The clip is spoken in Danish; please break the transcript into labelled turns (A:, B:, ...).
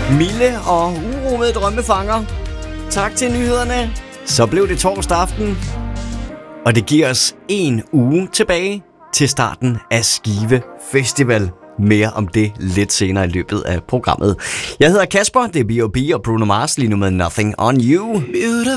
A: Mille og uro med drømmefanger. Tak til nyhederne. Så blev det torsdag aften. Og det giver os en uge tilbage til starten af Skive Festival. Mere om det lidt senere i løbet af programmet. Jeg hedder Kasper, det er B.O.B. og Bruno Mars lige nu med Nothing on You.
B: Beautiful